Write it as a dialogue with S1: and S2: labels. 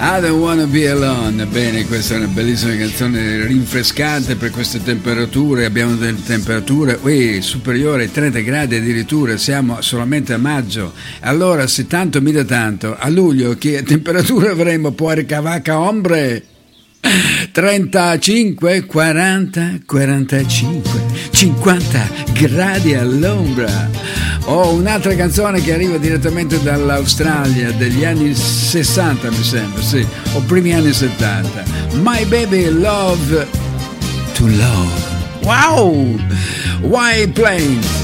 S1: I don't wanna be alone. Bene, questa è una bellissima canzone rinfrescante per queste temperature. Abbiamo delle temperature superiori ai 30 gradi addirittura, siamo solamente a maggio. Allora, se tanto mi dà tanto, a luglio che temperatura avremo? Porca vacca ombre! 35, 40, 45, 50 gradi all'ombra. Un'altra canzone che arriva direttamente dall'Australia degli anni 60 mi sembra, sì, o primi anni 70. My Baby Love to Love. Wow! White Plains.